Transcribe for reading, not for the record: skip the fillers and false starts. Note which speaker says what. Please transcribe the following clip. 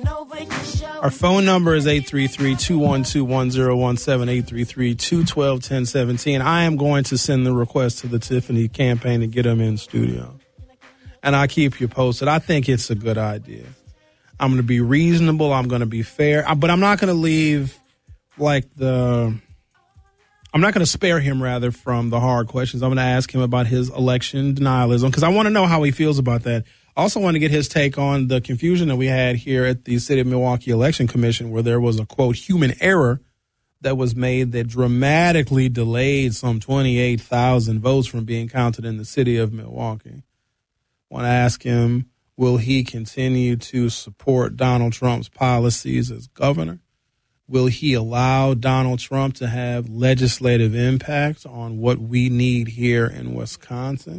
Speaker 1: Our phone number is 833-212-1017, 833-212-1017. I am going to send the request to the Tiffany campaign to get them in studio. And I'll keep you posted. I think it's a good idea. I'm going to be reasonable. I'm going to be fair. But I'm not going to leave I'm not going to spare him, rather, from the hard questions. I'm going to ask him about his election denialism because I want to know how he feels about that. I also want to get his take on the confusion that we had here at the City of Milwaukee Election Commission where there was a, quote, human error that was made that dramatically delayed some 28,000 votes from being counted in the City of Milwaukee. I want to ask him, will he continue to support Donald Trump's policies as governor? Will he allow Donald Trump to have legislative impact on what we need here in Wisconsin?